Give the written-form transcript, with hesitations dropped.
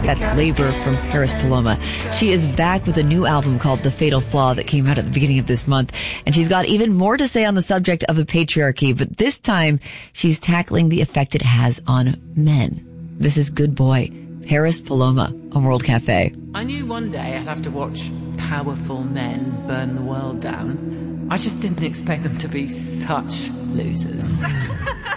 That's Labor from Paris Paloma. She is back with a new album called The Fatal Flaw that came out at the beginning of this month. And she's got even more to say on the subject of the patriarchy, but this time she's tackling the effect it has on men. This is Good Boy, Paris Paloma on World Cafe. I knew one day I'd have to watch powerful men burn the world down. I just didn't expect them to be such losers.